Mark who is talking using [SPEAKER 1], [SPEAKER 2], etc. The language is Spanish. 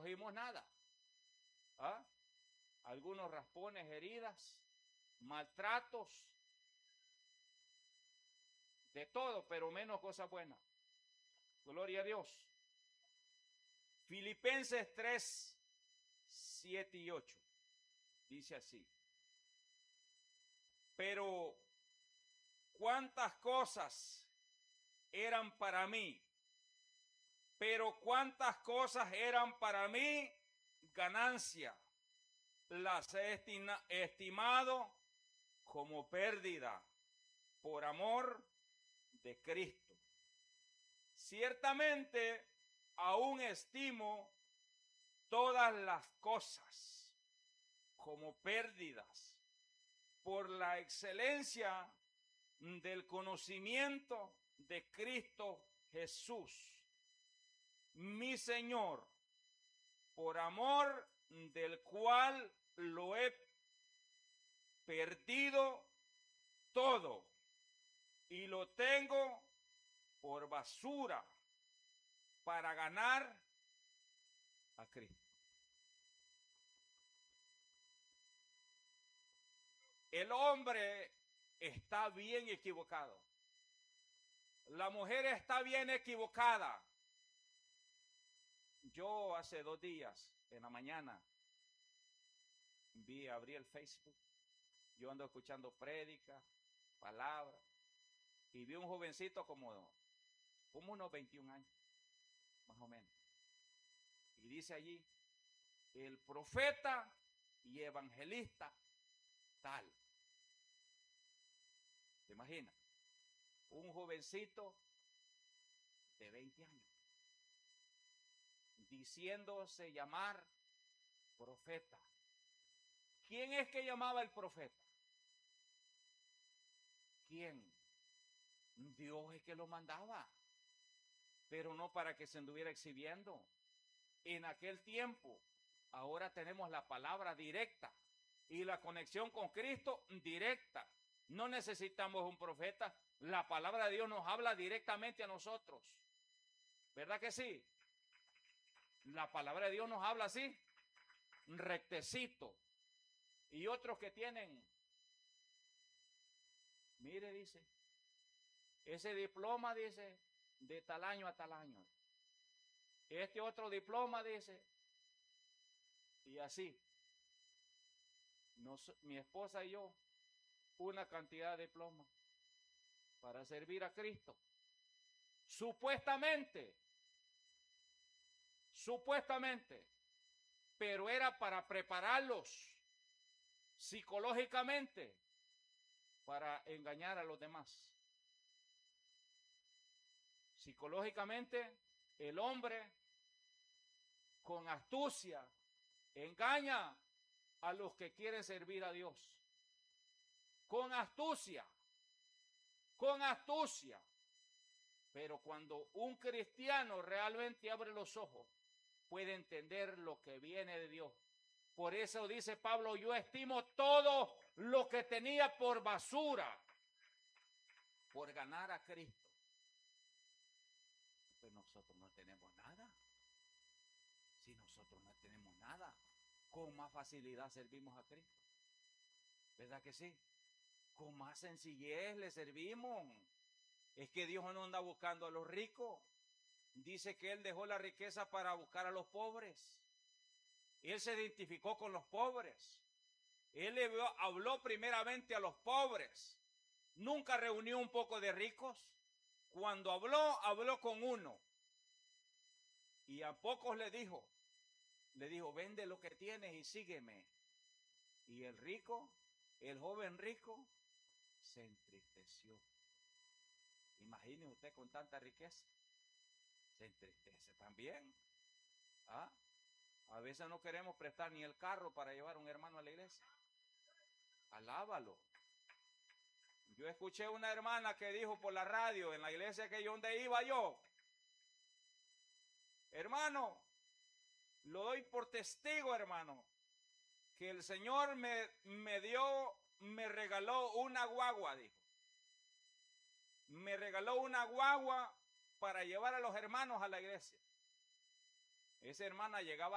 [SPEAKER 1] cogimos nada. ¿Ah? Algunos raspones, heridas, maltratos, de todo, pero menos cosas buenas. Gloria a Dios. Filipenses 3, 7 y 8. Dice así. Pero cuántas cosas eran para mí. Pero cuántas cosas eran para mí ganancia. Las he estimado como pérdida por amor de Cristo. Ciertamente aún estimo todas las cosas como pérdidas por la excelencia del conocimiento de Cristo Jesús, mi Señor, por amor del cual lo he perdido todo y lo tengo por basura para ganar a Cristo. El hombre está bien equivocado. La mujer está bien equivocada. Yo hace 2 días, en la mañana, abrí el Facebook. Yo ando escuchando prédicas, palabras, y vi un jovencito como unos 21 años, más o menos. Y dice allí, el profeta y evangelista tal. ¿Te imaginas? Un jovencito de 20 años, diciéndose llamar profeta. ¿Quién es que llamaba el profeta? ¿Quién? Dios es que lo mandaba, pero no para que se anduviera exhibiendo. En aquel tiempo, ahora tenemos la palabra directa y la conexión con Cristo directa. No necesitamos un profeta. La palabra de Dios nos habla directamente a nosotros. ¿Verdad que sí? La palabra de Dios nos habla así, rectecito. Y otros que tienen, mire, dice, ese diploma, dice, de tal año a tal año. Este otro diploma, dice, y así. Mi esposa y yo, una cantidad de diplomas para servir a Cristo. Supuestamente, pero era para prepararlos psicológicamente para engañar a los demás. Psicológicamente, el hombre con astucia engaña a los que quieren servir a Dios. Con astucia. Pero cuando un cristiano realmente abre los ojos, puede entender lo que viene de Dios. Por eso dice Pablo, yo estimo todo lo que tenía por basura, por ganar a Cristo. Pues nosotros no tenemos nada. Si nosotros no tenemos nada, con más facilidad servimos a Cristo. ¿Verdad que sí? Con más sencillez le servimos. Es que Dios no anda buscando a los ricos. Dice que Él dejó la riqueza para buscar a los pobres. Él se identificó con los pobres. Él le habló primeramente a los pobres. Nunca reunió un poco de ricos. Cuando habló con uno. Y a pocos le dijo, vende lo que tienes y sígueme. Y el joven rico, se entristeció. Imagine usted con tanta riqueza. Se entristece también. ¿Ah? A veces no queremos prestar ni el carro para llevar a un hermano a la iglesia. Alábalo. Yo escuché una hermana que dijo por la radio en la iglesia donde iba yo, hermano, lo doy por testigo, hermano, que el Señor me regaló una guagua, dijo. Me regaló una guagua para llevar a los hermanos a la iglesia. Esa hermana llegaba